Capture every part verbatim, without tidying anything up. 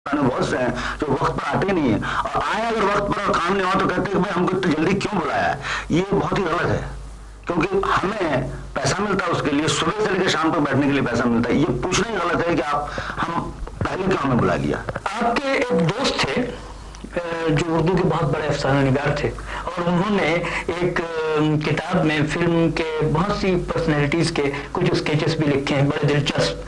बहुत से हैं जो वक्त पर आते ही नहीं है, और आए अगर वक्त पर और काम नहीं हो तो कहते हैं कि भाई हमको इतनी जल्दी क्यों बुलाया है। ये बहुत ही गलत है, क्योंकि हमें पैसा मिलता है उसके लिए, सुबह से लेकर शाम तक बैठने के लिए पैसा मिलता है। ये पूछना ही गलत है कि आप हम पहले क्यों हमें बुला लिया। आपके एक दोस्त थे जो उर्दू के बहुत बड़े अफसाना निगार थे, और उन्होंने एक किताब में फिल्म के बहुत सी पर्सनैलिटीज के कुछ स्केचेस भी लिखे हैं, बड़े दिलचस्प।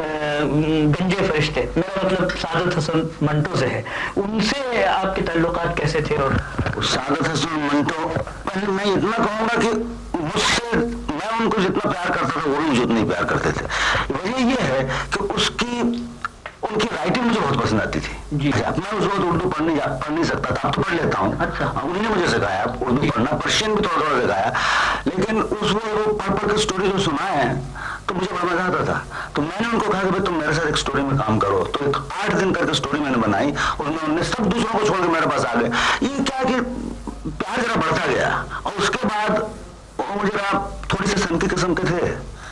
गंजे फरिश्ते, मेरा मतलब सादत हसन मंटो से है, उनसे आपके ताल्लुकात कैसे थे? और सादत हसन मंटो, पहले मैं इतना कहूंगा कि मुझसे, मैं उनको जितना प्यार करता था वो भी मुझे उतना ही प्यार करते थे। वजह यह है कि उसकी उनकी राइटिंग मुझे बहुत पसंद आती थी जी। अब मैं उस वक्त उर्दू पढ़ नहीं पढ़ नहीं सकता था, अब तो पढ़ लेता हूँ। अच्छा। उन्हीं ने मुझे सिखाया उर्दू पढ़ना, पर्शियन भी थोड़ा थोड़ा सिखाया, लेकिन उस वो पढ़ पढ़ के स्टोरी जो सुना है तो मुझे बड़ा मजा आता था। तो मैंने उनको कहा कि भाई तुम मेरे साथ एक स्टोरी में काम करो। तो एक आठ दिन करके स्टोरी मैंने बनाई, उसमें उन्होंने सब दूसरों को छोड़ के मेरे पास आ गए। ये क्या कि प्यार जरा बढ़ता गया, और उसके बाद वो जरा थोड़ी सी सनकी किस्म के थे।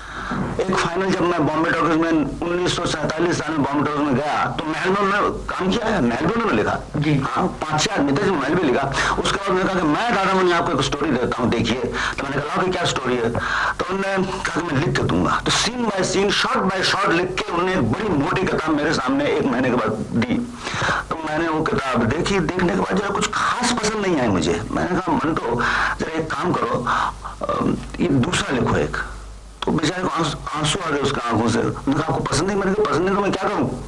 एक फाइनल जब मैं बॉम्बे टॉकीज में उन्नीस सौ सैंतालीस साल में बॉम्बे टॉकीज में गया तो महल में उन्होंने काम किया है, महल भी उन्होंने लिखा जी। हाँ, पांच छह आदमी थे जो महल भी लिखा। उसके बाद मैंने कहा कि मैं दादा मुझे आपको एक स्टोरी देता हूँ, देखिए। तो मैंने कहा कि क्या स्टोरी है? तो उन्होंने कहा कि मैं लिख के दूंगा। तो scene bye scene, shot bye shot लिख के उन्होंने एक बड़ी मोटी किताब मेरे सामने एक महीने के बाद दी। तो मैंने वो किताब देखी, देखने के बाद जरा कुछ खास पसंद नहीं आई मुझे। मैंने कहा मंटो जरा एक काम करो, ये दूसरा लिखो एक। तो बेचारे को आंसू आ गए उसके आंखों से। उन्होंने कहा आपको पसंद नहीं? मैंने कहा पसंद नहीं तो मैं क्या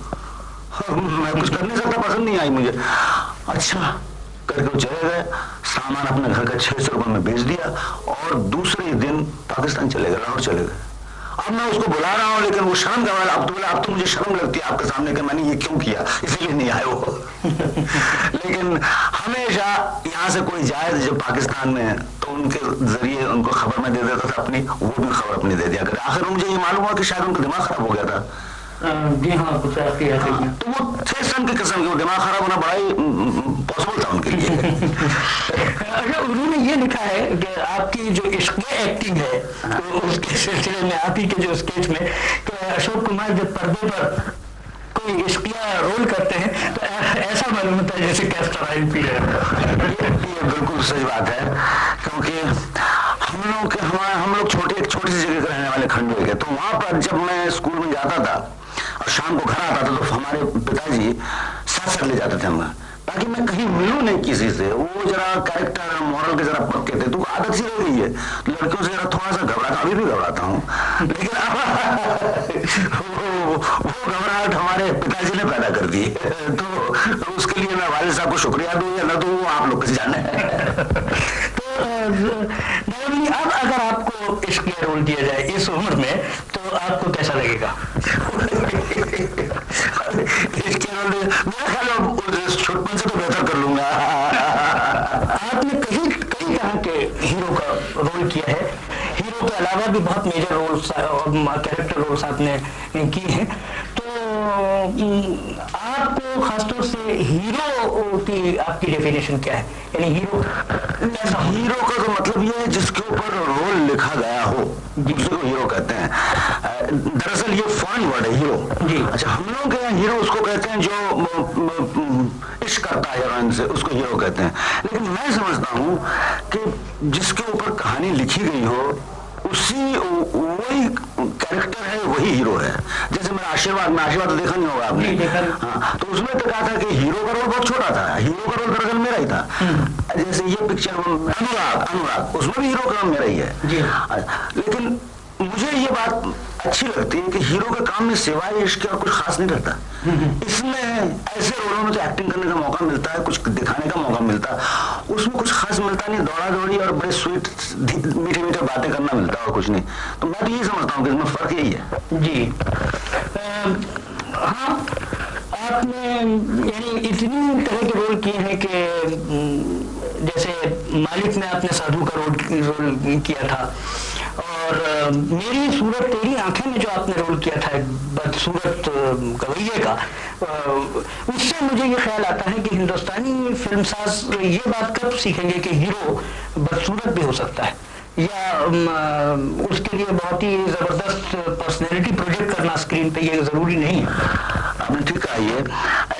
करूं, मैं कुछ कर नहीं सकता, पसंद नहीं आई मुझे। अच्छा करके वो चले गए, सामान अपने घर का छह सौ रुपए में बेच दिया, और दूसरे दिन पाकिस्तान चले गए, लाहौर चले गए। अब मैं उसको बुला रहा हूं, लेकिन वो शर्म कर रहा है। अब तो बोला अब तो मुझे शर्म लगती है आपके सामने कि मैंने ये क्यों किया, इसीलिए नहीं आए वो। लेकिन हमेशा यहाँ से कोई जाए जब पाकिस्तान में है तो उनके जरिए उनको खबर मैं दे देता था अपनी, वो भी खबर अपनी दे दिया करे। आखिर मुझे ये मालूम हुआ कि शायद उनका दिमाग खराब हो गया था। जी हाँ, कुछ आपकी हाँ, तो वो थे सन की किस्म के, वो दिमाग खराब होना बड़ा ही पॉसिबल था उनके लिए। अच्छा, उन्होंने ये लिखा है कि आपकी जो इश्क एक्टिंग है तो उसके सिलसिले में आप ही के जो स्केच में कि अशोक कुमार जब पर्दे पर कोई इश्किया रोल करते हैं तो ऐसा मालूम होता है जैसे कैस्टराइल पी रहे। ये बिल्कुल सही बात है, क्योंकि हम लोग के हमारे हम लोग छोटे एक छोटी सी जगह के रहने वाले खंडवे के, तो वहां पर जब मैं स्कूल में जाता था और शाम को घर आता था तो हमारे पिताजी साथ साथ ले जाते थे हमें, ताकि मैं कहीं मिलूं नहीं किसी से। वो जरा कैरेक्टर मॉरल के जरा पक्के थे, तो आदत सी रह गई है लड़कियों से जरा थोड़ा सा घबराता, अभी भी घबराता हूँ, लेकिन वो, वो घबराहट हमारे पिताजी ने पैदा कर दी। तो उसके लिए मैं वालिद साहब को शुक्रिया दूं या न दूं वो आप लोग कैसे जाने। अब अगर आपको इश्क में रोल दिया जाए इस उम्र में तो आपको कैसा लगेगा? इसके रोल मेरा ख्याल छोटपन से तो बेहतर कर लूंगा। आपने कहीं कई तरह के हीरो का रोल किया है, हीरो के अलावा भी बहुत मेजर रोल्स और कैरेक्टर रोल्स आपने किए हैं, तो आपको खासतौर से हीरो की आपकी डेफिनेशन क्या है? यानी हीरो हीरो का तो मतलब ये है जिसके ऊपर रोल लिखा गया हो, जिसको हीरो कहते हैं। दरअसल ये फॉरेन वर्ड है हीरो जी। अच्छा, हम लोग के यहाँ हीरो उसको कहते हैं जो इश्क करता है हीरोइन से, उसको हीरो कहते हैं। लेकिन मैं समझता हूँ कि जिसके ऊपर कहानी लिखी गई हो उसी वही कैरेक्टर है, वही हीरो है। जैसे मेरा आशीर्वाद में, आशीर्वाद तो देखा नहीं होगा आपने? हाँ, तो उसमें तो कहा था कि हीरो का रोल बहुत छोटा था, हीरो का रोल दरअसल मेरा ही था। जैसे ये पिक्चर अनुराग, अनुराग उसमें भी हीरो का नाम मेरा ही है जी। लेकिन मुझे ये बात अच्छी लगती है कि हीरो के काम में सिवाय इश्क और कुछ खास नहीं रहता। इसमें ऐसे रोलों में तो एक्टिंग करने का मौका मिलता है, कुछ दिखाने का मौका मिलता है, उसमें कुछ खास मिलता नहीं, दौड़ा दौड़ी और बड़े स्वीट मीठे मीठे बातें करना मिलता है और कुछ नहीं। तो मैं तो यही समझता हूँ कि इसमें फर्क यही है जी। आ, हाँ, आपने यानी इतनी तरह के रोल किए हैं कि जैसे मालिक में आपने साधु का रोल रोल किया था, और मेरी सूरत तेरी आंखें में जो आपने रोल किया था बदसूरत गवैये का, उससे मुझे ये ख्याल आता है कि हिंदुस्तानी फिल्मसाज ये बात कब सीखेंगे कि हीरो बदसूरत भी हो सकता है, या उसके लिए बहुत ही जबरदस्त पर्सनैलिटी प्रोजेक्ट करना स्क्रीन पे ये जरूरी नहीं है। आपने ठीक कहा। ये